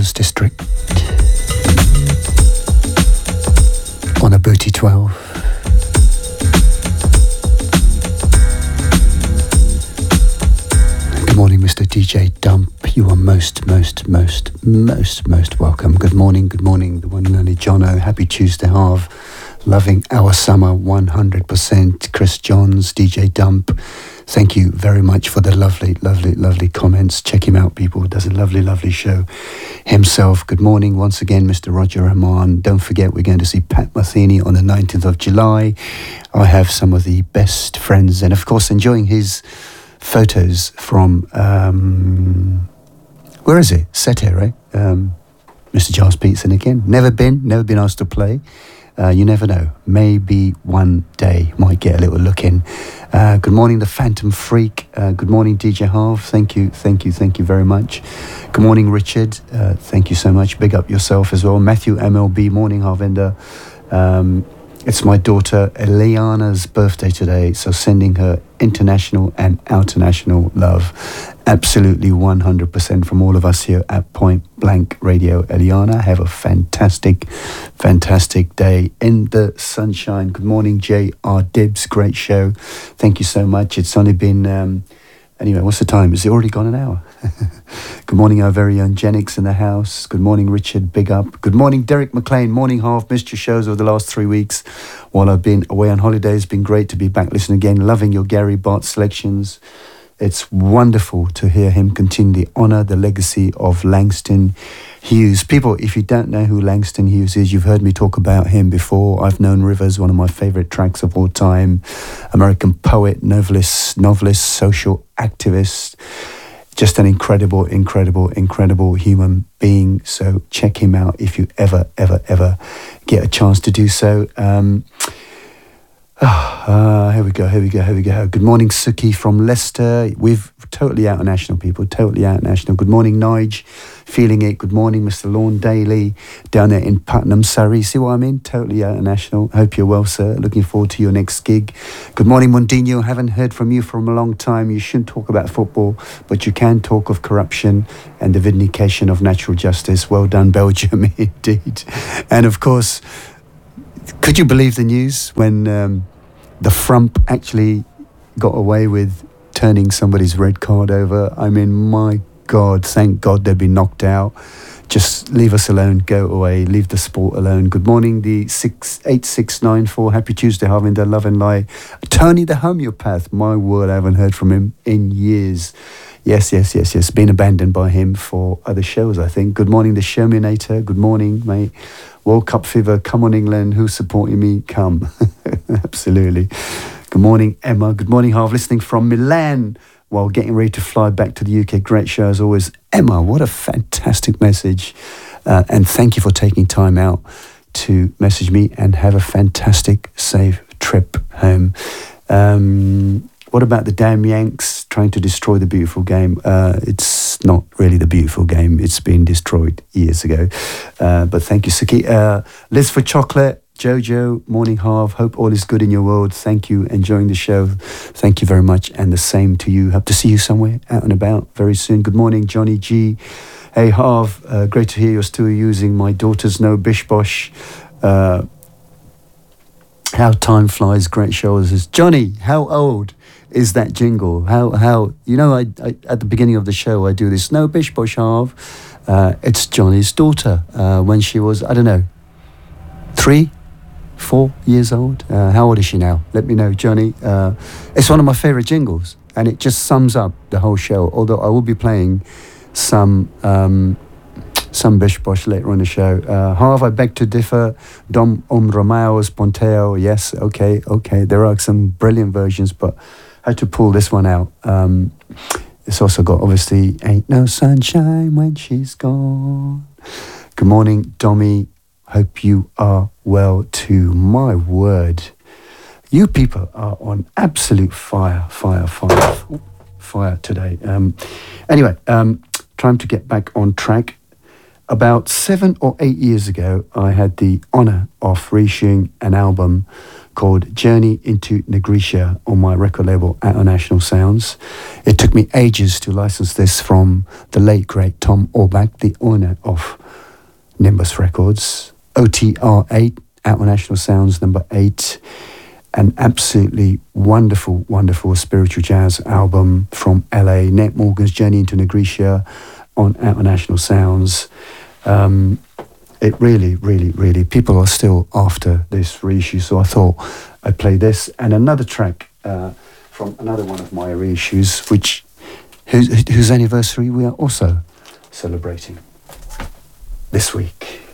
Jones District on a Booty 12. Good morning, Mr. DJ Dump. You are most welcome. Good morning, the one and only Jono. Happy Tuesday half. Loving our summer 100%. Chris Johns, DJ Dump. Thank you very much for the lovely comments. Check him out, people. He does a lovely show himself. Good morning once again, Mr. Roger Rahman. Don't forget, we're going to see Pat Metheny on the 19th of July. I have some of the best friends and, of course, enjoying his photos from, where is it? Sete, right? Mr. Giles Peterson again. Never been asked to play. You never know. Maybe one day might get a little look in. Good morning, the Phantom Freak. Good morning, DJ Harv. Thank you very much. Good morning, Richard. Thank you so much. Big up yourself as well. Matthew MLB, morning, Harvinder. It's my daughter Eliana's birthday today, so sending her international and international love. Absolutely 100% from all of us here at Point Blank Radio. Eliana, have a fantastic day in the sunshine. Good morning, J.R. Dibbs. Great show. Thank you so much. It's only been... Anyway, what's the time? Is it already gone an hour? Good morning, our very own Genix in the house. Good morning, Richard. Big up. Good morning, Derek McLean. Morning, Half. Missed your shows over the last 3 weeks while I've been away on holidays. It's been great to be back listening again. Loving your Gary Bart selections. It's wonderful to hear him continue to honour the legacy of Langston Hughes. People, if you don't know who Langston Hughes is, you've heard me talk about him before. I've Known Rivers, one of my favourite tracks of all time. American poet, novelist, social activist. Just an incredible human being. So check him out if you ever get a chance to do so. Here we go. Good morning, Suki from Leicester. We've totally out national, people. Totally out national. Good morning, Nige. Feeling it. Good morning, Mr. Lorne Daly down there in Putnam, Surrey. See what I mean? Totally out national. Hope you're well, sir. Looking forward to your next gig. Good morning, Mondinho. Haven't heard from you for a long time. You shouldn't talk about football, but you can talk of corruption and the vindication of natural justice. Well done, Belgium, indeed. And of course, could you believe the news when the Frump actually got away with turning somebody's red card over? I mean, my God, thank God they've been knocked out. Just leave us alone, go away, leave the sport alone. Good morning, the 8694. Happy Tuesday, Harvinder, love and lie. Tony the homeopath, my word, I haven't heard from him in years. Yes. Been abandoned by him for other shows, I think. Good morning, the Sherminator. Good morning, mate. World Cup fever, come on England, who's supporting me? Come. Absolutely. Good morning, Emma. Good morning, Harv, listening from Milan while getting ready to fly back to the UK. Great show as always. Emma, what a fantastic message. And thank you for taking time out to message me, and have a fantastic, safe trip home. What about the damn Yanks trying to destroy the beautiful game? It's not really the beautiful game. It's been destroyed years ago. But thank you, Suki. Liz for Chocolate. Jojo, morning, Harv. Hope all is good in your world. Thank you. Enjoying the show. Thank you very much. And the same to you. Hope to see you somewhere out and about very soon. Good morning, Johnny G. Hey, Harv. Great to hear you're still using my daughter's No Bish Bosh. How time flies. Great show. Johnny, how old is that jingle? How you know, I at the beginning of the show I do this No Bish Bosh, Harv. It's Johnny's daughter when she was, I don't know, 3-4 years old. How old is she now? Let me know, Johnny. It's one of my favourite jingles, and it just sums up the whole show. Although I will be playing some Bish Bosh later on the show. Harv, I beg to differ. Dom Romeo's Ponteo. Yes, okay. There are some brilliant versions, but I had to pull this one out. It's also got, obviously, Ain't No Sunshine When She's Gone. Good morning, Dommy. Hope you are well too. My word. You people are on absolute fire today. Anyway, time to get back on track. About 7 or 8 years ago, I had the honour of reissuing an album called Journey into Negritia on my record label Out of National Sounds. It took me ages to license this from the late great Tom Orbach, the owner of Nimbus Records. OTR 8, Out of National Sounds number 8. An absolutely wonderful, wonderful spiritual jazz album from LA. Ned Morgan's Journey into Negritia on Out of National Sounds. It really, really, really, people are still after this reissue, so I thought I'd play this and another track from another one of my reissues, whose anniversary we are also celebrating this week.